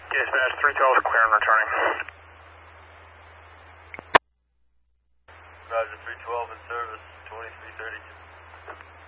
Dispatch 312 is clear and returning. Roger, 312 in service, 2332.